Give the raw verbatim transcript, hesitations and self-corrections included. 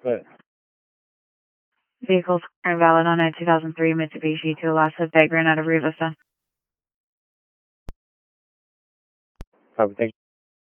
Good. Vehicles are invalid on a two thousand three Mitsubishi Tucson Vagrant out of Rio Vista. Copy, thank you.